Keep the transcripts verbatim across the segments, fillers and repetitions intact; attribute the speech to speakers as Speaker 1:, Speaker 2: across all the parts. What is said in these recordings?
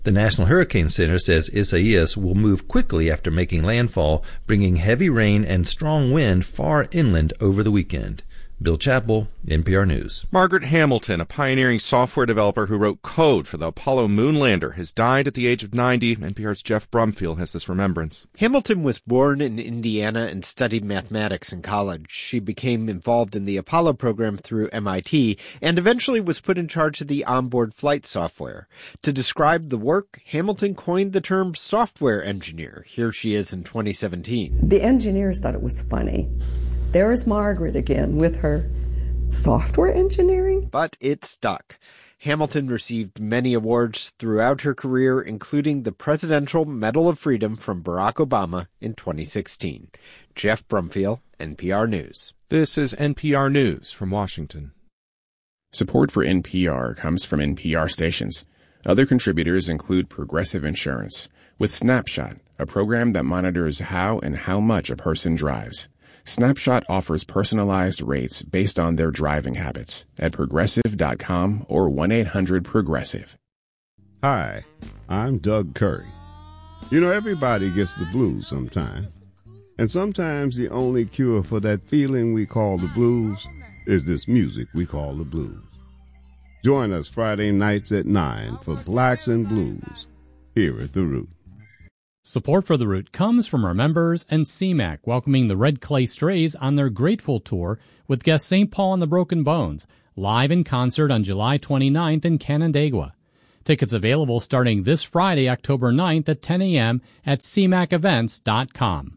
Speaker 1: The National Hurricane Center says Isaias will move quickly after making landfall, bringing heavy rain and strong wind far inland over the weekend. Bill Chappell, N P R News.
Speaker 2: Margaret Hamilton, a pioneering software developer who wrote code for the Apollo moon lander, has died at the age of ninety. N P R's Jeff Brumfield has this remembrance.
Speaker 3: Hamilton was born in Indiana and studied mathematics in college. She became involved in the Apollo program through M I T and eventually was put in charge of the onboard flight software. To describe the work, Hamilton coined the term software engineer. Here she is in twenty seventeen.
Speaker 4: The engineers thought it was funny. There's Margaret again with her software engineering.
Speaker 3: But it stuck. Hamilton received many awards throughout her career, including the Presidential Medal of Freedom from Barack Obama in twenty sixteen. Jeff Brumfield, N P R News.
Speaker 2: This is N P R News from Washington.
Speaker 5: Support for N P R comes from N P R stations. Other contributors include Progressive Insurance, with Snapshot, a program that monitors how and how much a person drives. Snapshot offers personalized rates based on their driving habits at progressive dot com or one eight hundred progressive.
Speaker 6: Hi, I'm Doug Curry. You know, everybody gets the blues sometime. And sometimes the only cure for that feeling we call the blues is this music we call the blues. Join us Friday nights at nine for Blacks and Blues here at The Root.
Speaker 7: Support for The Root comes from our members and C MAC, welcoming the Red Clay Strays on their Grateful Tour with guest Saint Paul and the Broken Bones, live in concert on July twenty-ninth in Canandaigua. Tickets available starting this Friday, October ninth at ten a.m. at c mac events dot com.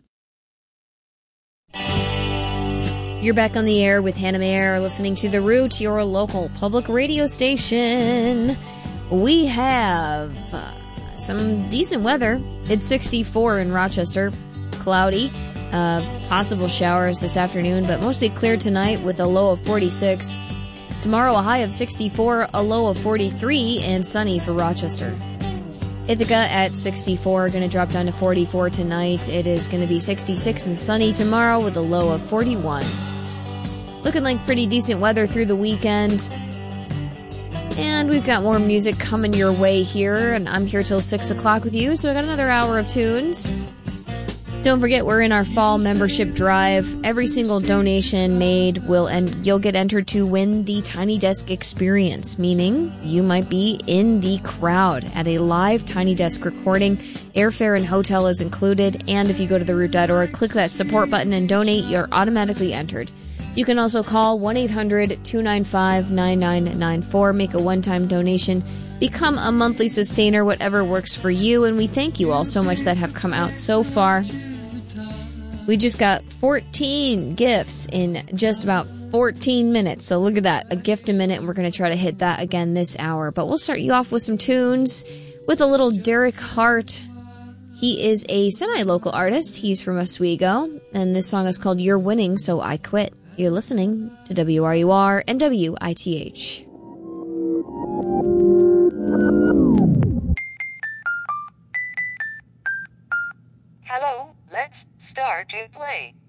Speaker 8: You're back on the air with Hannah Mayer, listening to The Root, your local public radio station. We have Uh, some decent weather. It's sixty-four in Rochester, cloudy, uh, possible showers this afternoon, but mostly clear tonight with a low of forty-six. Tomorrow, a high of sixty-four, a low of forty-three, and sunny for Rochester. Ithaca at sixty-four, going to drop down to forty-four tonight. It is going to be sixty-six and sunny tomorrow with a low of forty-one. Looking like pretty decent weather through the weekend. And we've got more music coming your way here, and I'm here till six o'clock with you, so I got another hour of tunes. Don't forget, we're in our fall membership drive. Every single donation made will, and you'll get entered to win the Tiny Desk experience, meaning you might be in the crowd at a live Tiny Desk recording. Airfare and hotel is included, and if you go to the root dot org, click that support button and donate, you're automatically entered. You can also call one eight hundred two nine five nine nine nine four, make a one-time donation, become a monthly sustainer, whatever works for you, and we thank you all so much that have come out so far. We just got fourteen gifts in just about fourteen minutes, so look at that, a gift a minute, and we're going to try to hit that again this hour. But we'll start you off with some tunes, with a little Derek Hart. He is a semi-local artist. He's from Oswego, and this song is called You're Winning, So I Quit. You're listening to W R U R and W I T H.
Speaker 9: Hello, let's start to play.